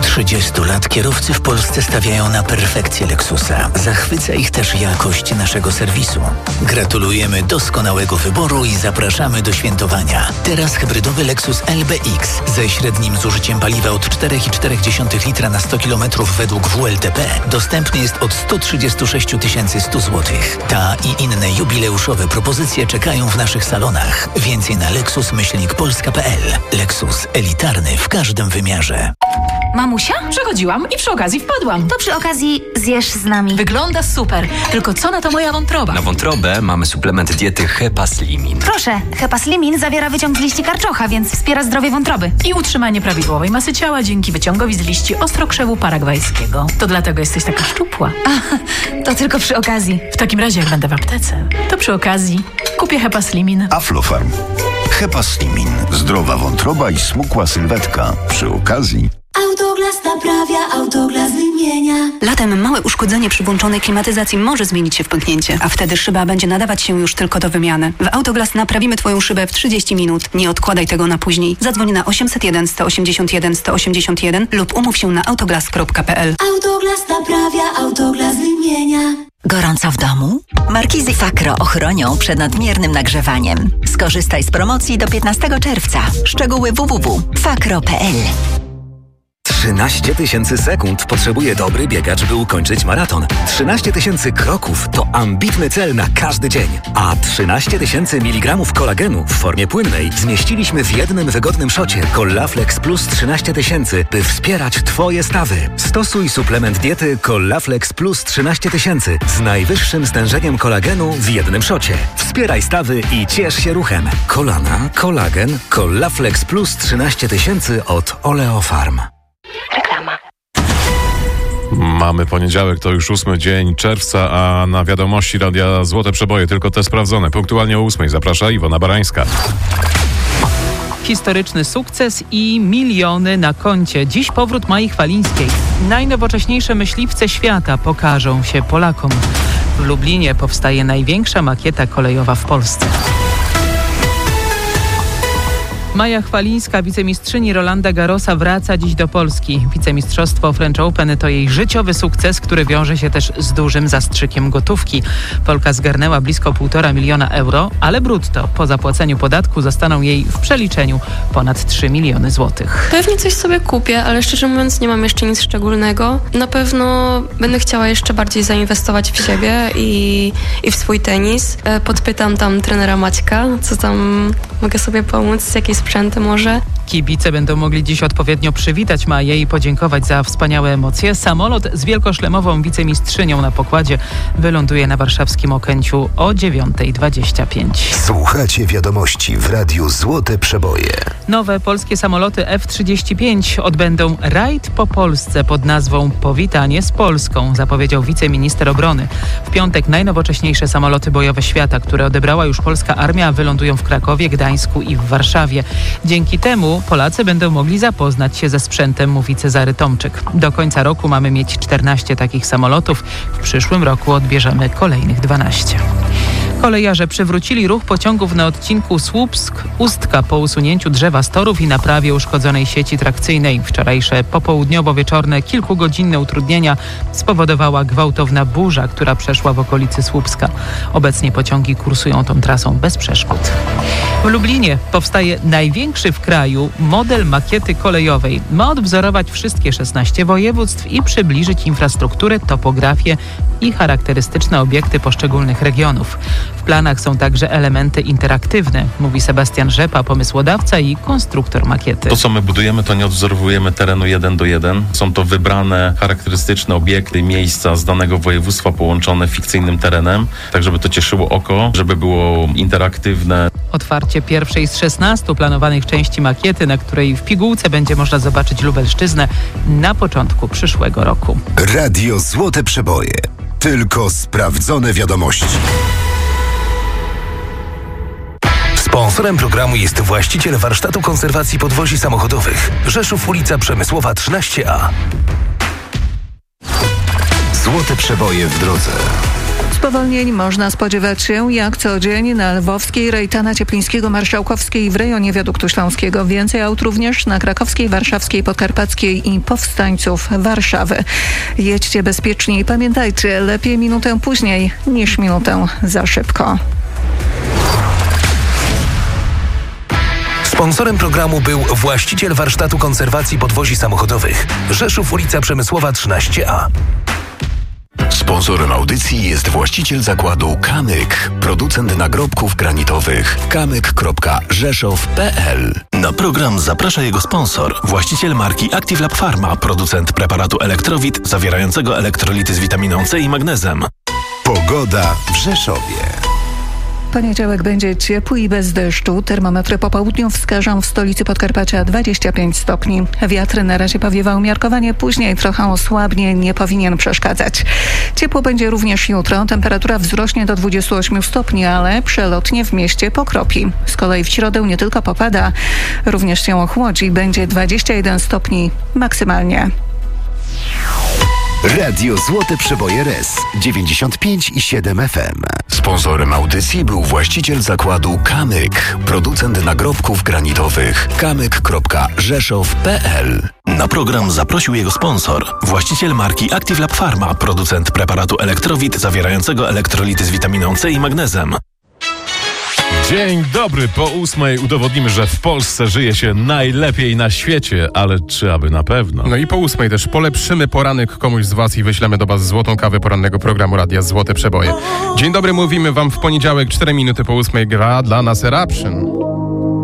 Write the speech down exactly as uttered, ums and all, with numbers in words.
trzydziestu lat kierowcy w Polsce stawiają na perfekcję Lexusa. Zachwyca ich też jakość naszego serwisu. Gratulujemy doskonałego wyboru i zapraszamy do świętowania. Teraz hybrydowy Lexus L B X ze średnim zużyciem paliwa od cztery przecinek cztery litra na sto kilometrów według W L T P dostępny jest od sto trzydzieści sześć tysięcy sto złotych. Ta i inne jubileuszowe propozycje czekają w naszych salonach. Więcej na lexus myślnik polska kropka p l. Lexus elitarny w każdym wymiarze. Mamusia? Przechodziłam i przy okazji wpadłam. To przy okazji zjesz z nami. Wygląda super. Tylko co na to moja wątroba? Na wątrobę mamy suplement diety Hepaslimin. Proszę, Hepaslimin zawiera wyciąg z liści karczocha, więc wspiera zdrowie wątroby. I utrzymanie prawidłowej masy ciała dzięki wyciągowi z liści ostrokrzewu paragwajskiego. To dlatego jesteś taka szczupła. A, to tylko przy okazji. W takim razie, jak będę w aptece, to przy okazji kupię Hepaslimin. Aflofarm. Hepaslimin. Zdrowa wątroba i smukła sylwetka. Przy okazji. Autoglas naprawia, Autoglas wymienia. Latem małe uszkodzenie przy włączonej klimatyzacji może zmienić się w pęknięcie, a wtedy szyba będzie nadawać się już tylko do wymiany. W Autoglas naprawimy Twoją szybę w trzydzieści minut. Nie odkładaj tego na później. Zadzwoń na osiemset jeden, sto osiemdziesiąt jeden, sto osiemdziesiąt jeden lub umów się na autoglas kropka p l. Autoglas naprawia, Autoglas wymienia. Gorąco w domu? Markizy Fakro ochronią przed nadmiernym nagrzewaniem. Skorzystaj z promocji do piętnastego czerwca. Szczegóły w w w kropka fakro kropka p l. trzynaście tysięcy sekund potrzebuje dobry biegacz, by ukończyć maraton. trzynaście tysięcy kroków to ambitny cel na każdy dzień. A trzynaście tysięcy miligramów kolagenu w formie płynnej zmieściliśmy w jednym wygodnym szocie Collaflex Plus trzynaście tysięcy, by wspierać Twoje stawy. Stosuj suplement diety Collaflex Plus trzynaście tysięcy z najwyższym stężeniem kolagenu w jednym szocie. Wspieraj stawy i ciesz się ruchem. Kolana, kolagen, Collaflex Plus trzynaście tysięcy od Oleofarm. Reklama. Mamy poniedziałek, to już ósmy dzień czerwca, a na wiadomości Radia Złote Przeboje tylko te sprawdzone. Punktualnie o ósmej zaprasza Iwona Barańska. Historyczny sukces i miliony na koncie. Dziś powrót Mai Chwalińskiej. Najnowocześniejsze myśliwce świata pokażą się Polakom. W Lublinie powstaje największa makieta kolejowa w Polsce. Maja Chwalińska, wicemistrzyni Rolanda Garrosa, wraca dziś do Polski. Wicemistrzostwo French Open to jej życiowy sukces, który wiąże się też z dużym zastrzykiem gotówki. Polka zgarnęła blisko półtora miliona euro, ale brutto. Po zapłaceniu podatku zostaną jej w przeliczeniu ponad trzy miliony złotych. Pewnie coś sobie kupię, ale szczerze mówiąc nie mam jeszcze nic szczególnego. Na pewno będę chciała jeszcze bardziej zainwestować w siebie i, i w swój tenis. Podpytam tam trenera Maćka, co tam mogę sobie pomóc, jakiej sprzęty może. Kibice będą mogli dziś odpowiednio przywitać Maję i podziękować za wspaniałe emocje. Samolot z wielkoszlemową wicemistrzynią na pokładzie wyląduje na warszawskim Okęciu o dziewiąta dwadzieścia pięć. Słuchacie wiadomości w Radiu Złote Przeboje. Nowe polskie samoloty F trzydzieści pięć odbędą rajd po Polsce pod nazwą Powitanie z Polską, zapowiedział wiceminister obrony. W piątek najnowocześniejsze samoloty bojowe świata, które odebrała już polska armia, wylądują w Krakowie, Gdańsku i w Warszawie. Dzięki temu Polacy będą mogli zapoznać się ze sprzętem, mówi Cezary Tomczyk. Do końca roku mamy mieć czternaście takich samolotów. W przyszłym roku odbierzemy kolejnych dwanaście. Kolejarze przywrócili ruch pociągów na odcinku Słupsk-Ustka po usunięciu drzewa z torów i naprawie uszkodzonej sieci trakcyjnej. Wczorajsze popołudniowo-wieczorne kilkugodzinne utrudnienia spowodowała gwałtowna burza, która przeszła w okolicy Słupska. Obecnie pociągi kursują tą trasą bez przeszkód. W Lublinie powstaje największy w kraju model makiety kolejowej. Ma odwzorować wszystkie szesnaście województw i przybliżyć infrastrukturę, topografię i charakterystyczne obiekty poszczególnych regionów. W planach są także elementy interaktywne, mówi Sebastian Rzepa, pomysłodawca i konstruktor makiety. To, co my budujemy, to nie odwzorowujemy terenu jeden do jeden. Są to wybrane, charakterystyczne obiekty, miejsca z danego województwa połączone fikcyjnym terenem, tak żeby to cieszyło oko, żeby było interaktywne. Otwarcie pierwszej z szesnastu planowanych części makiety, na której w pigułce będzie można zobaczyć Lubelszczyznę, na początku przyszłego roku. Radio Złote Przeboje. Tylko sprawdzone wiadomości. Sponsorem programu jest właściciel warsztatu konserwacji podwozi samochodowych. Rzeszów, ulica Przemysłowa trzynaście A. Złote Przeboje w drodze. Spowolnień można spodziewać się jak co dzień na Lwowskiej, Rejtana, Cieplińskiego, Marszałkowskiej w rejonie Wiaduktu Śląskiego. Więcej aut również na Krakowskiej, Warszawskiej, Podkarpackiej i Powstańców Warszawy. Jedźcie bezpiecznie i pamiętajcie, lepiej minutę później niż minutę za szybko. Sponsorem programu był właściciel warsztatu konserwacji podwozi samochodowych. Rzeszów, ulica Przemysłowa trzynaście A. Sponsorem audycji jest właściciel zakładu Kamyk, producent nagrobków granitowych. kamyk kropka rzeszow kropka p l. Na program zaprasza jego sponsor, właściciel marki Active Lab Pharma, producent preparatu Elektrowit zawierającego elektrolity z witaminą C i magnezem. Pogoda w Rzeszowie. Poniedziałek będzie ciepły i bez deszczu. Termometry po południu wskażą w stolicy Podkarpacia dwadzieścia pięć stopni. Wiatr na razie powiewa umiarkowanie, później trochę osłabnie, nie powinien przeszkadzać. Ciepło będzie również jutro. Temperatura wzrośnie do dwudziestu ośmiu stopni, ale przelotnie w mieście pokropi. Z kolei w środę nie tylko popada, również się ochłodzi. Będzie dwadzieścia jeden stopni maksymalnie. Radio Złote Przeboje R E S dziewięćdziesiąt pięć i siedem F M. Sponsorem audycji był właściciel zakładu Kamyk, producent nagrobków granitowych. kamyk kropka rzeszow kropka p l. Na program zaprosił jego sponsor, właściciel marki Active Lab Pharma, producent preparatu Elektrowit zawierającego elektrolity z witaminą C i magnezem. Dzień dobry, po ósmej udowodnimy, że w Polsce żyje się najlepiej na świecie, ale czy aby na pewno? No i po ósmej też polepszymy poranek komuś z Was i wyślemy do Was złotą kawę porannego programu Radia Złote Przeboje. Dzień dobry, mówimy Wam w poniedziałek, cztery minuty po ósmej gra dla nas Eruption.